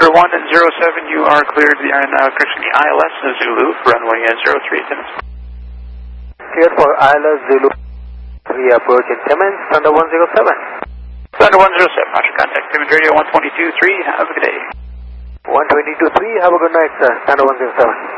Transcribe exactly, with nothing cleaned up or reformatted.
Thunder one and zero seven, you are cleared the, uh, correction, the I L S Zulu, runway uh, zero three, Timmins. Cleared for I L S Zulu, three approach in Timmins, Thunder one zero seven. Thunder one zero seven, Roger, contact Timmins Radio one twenty-two three, have a good day. one twenty-two three, have a good night, sir, Thunder one zero seven.